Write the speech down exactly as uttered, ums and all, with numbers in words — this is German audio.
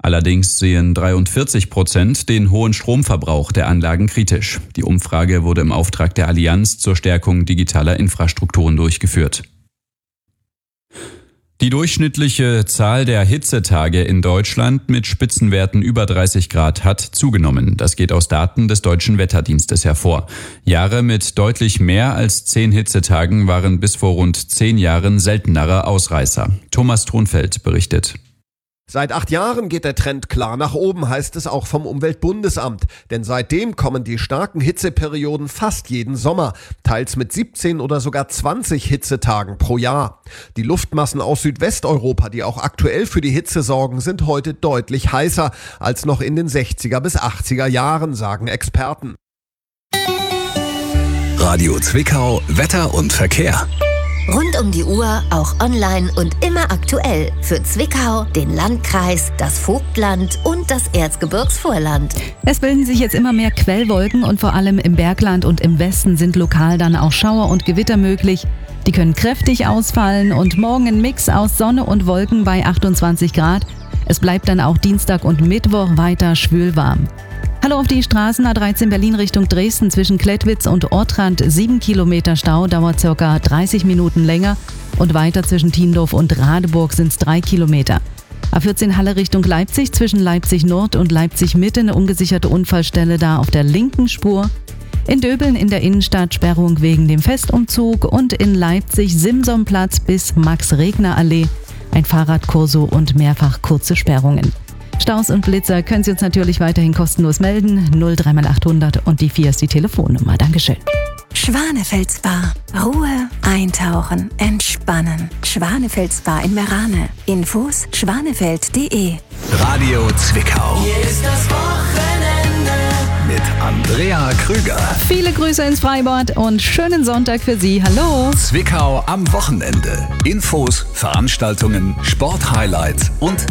Allerdings sehen dreiundvierzig Prozent den hohen Stromverbrauch der Anlagen kritisch. Die Umfrage wurde im Auftrag der Allianz zur Stärkung digitaler Infrastrukturen durchgeführt. Die durchschnittliche Zahl der Hitzetage in Deutschland mit Spitzenwerten über dreißig Grad hat zugenommen. Das geht aus Daten des Deutschen Wetterdienstes hervor. Jahre mit deutlich mehr als zehn Hitzetagen waren bis vor rund zehn Jahren seltenere Ausreißer. Thomas Thronfeld berichtet. Seit acht Jahren geht der Trend klar nach oben, heißt es auch vom Umweltbundesamt. Denn seitdem kommen die starken Hitzeperioden fast jeden Sommer, teils mit siebzehn oder sogar zwanzig Hitzetagen pro Jahr. Die Luftmassen aus Südwesteuropa, die auch aktuell für die Hitze sorgen, sind heute deutlich heißer als noch in den sechziger bis achtziger Jahren, sagen Experten. Radio Zwickau, Wetter und Verkehr. Rund um die Uhr, auch online und immer aktuell. Für Zwickau, den Landkreis, das Vogtland und das Erzgebirgsvorland. Es bilden sich jetzt immer mehr Quellwolken und vor allem im Bergland und im Westen sind lokal dann auch Schauer und Gewitter möglich. Die können kräftig ausfallen und morgen ein Mix aus Sonne und Wolken bei achtundzwanzig Grad. Es bleibt dann auch Dienstag und Mittwoch weiter schwülwarm. Hallo auf die Straßen A dreizehn Berlin Richtung Dresden zwischen Klettwitz und Ortrand. sieben Kilometer Stau, dauert ca. dreißig Minuten länger. Und weiter zwischen Tiendorf und Radeburg sind es drei Kilometer. A vierzehn Halle Richtung Leipzig zwischen Leipzig Nord und Leipzig Mitte eine ungesicherte Unfallstelle da auf der linken Spur. In Döbeln in der Innenstadt Sperrung wegen dem Festumzug und in Leipzig Simsonplatz bis Max-Regner-Allee. Ein Fahrradkorso und mehrfach kurze Sperrungen. Staus und Blitzer können Sie uns natürlich weiterhin kostenlos melden. null drei mal achthundert und die vier ist die Telefonnummer. Dankeschön. Schwanefeld Spa. Ruhe, eintauchen, entspannen. Schwanefeld Spa in Merane. Infos schwanefeld punkt de. Radio Zwickau. Hier ist das Wochenende mit Andrea Krüger. Viele Grüße ins Freibad und schönen Sonntag für Sie. Hallo. Zwickau am Wochenende. Infos, Veranstaltungen, Sporthighlights und